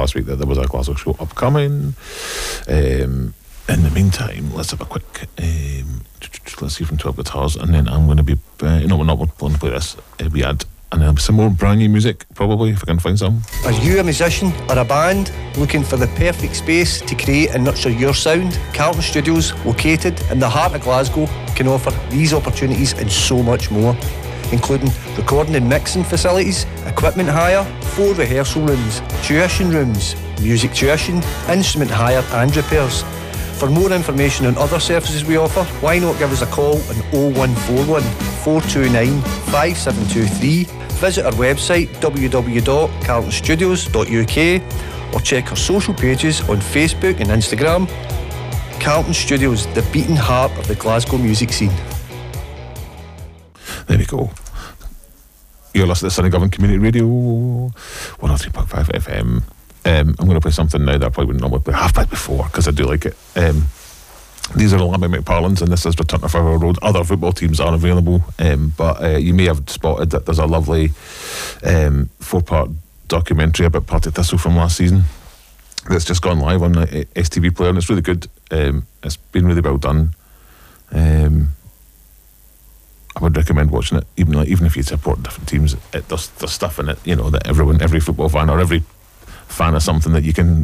last week that there was a Glasgow show upcoming. In the meantime, let's have a quick let's see from 12 Guitars, and then I'm going to be we're not going to play this. We had, and there'll be some more brand new music probably if I can find some. Are you a musician or a band looking for the perfect space to create and nurture your sound? Carlton Studios, located in the heart of Glasgow, can offer these opportunities and so much more, including recording and mixing facilities, equipment hire, 4 rehearsal rooms, tuition rooms, music tuition, instrument hire and repairs. For more information on other services we offer, why not give us a call on 0141 429 5723, visit our website www.carltonstudios.uk, or check our social pages on Facebook and Instagram. Carlton Studios, the beating heart of the Glasgow music scene. There we go. You're listening to Sunnygovan Community Radio 103.5 FM. I'm going to play something now that I probably wouldn't normally have played before because I do like it. These are the Lambie McParlins, and this is Return to Flower Road. Other football teams are available, but you may have spotted that there's a lovely 4-part documentary about Partick Thistle from last season that's just gone live on the STV Player, and it's really good. It's been really well done. I would recommend watching it, even if you support different teams. There's stuff in it, that every football fan or every fan of something that you can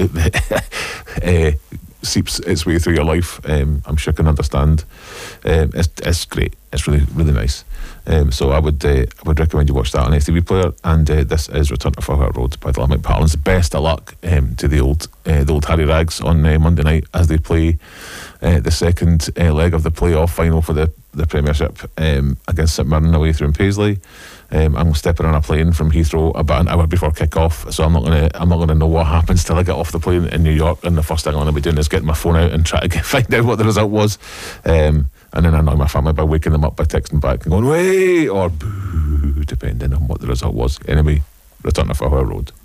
seeps its way through your life. I'm sure can understand. It's great. It's really, really nice. So I would recommend you watch that on STV Player. And this is Return to Flower Road by the Lambie McParlins. Best of luck to the old Harry Rags on Monday night as they play the second leg of the playoff final for the Premiership against St Mirren away through in Paisley. I'm stepping on a plane from Heathrow about an hour before kick-off, so I'm not gonna know what happens till I get off the plane in New York. And the first thing I'm gonna be doing is getting my phone out and try to find out what the result was, and then annoy my family by waking them up by texting back and going "way" or "boo," depending on what the result was. Anyway, Return to Flower Road.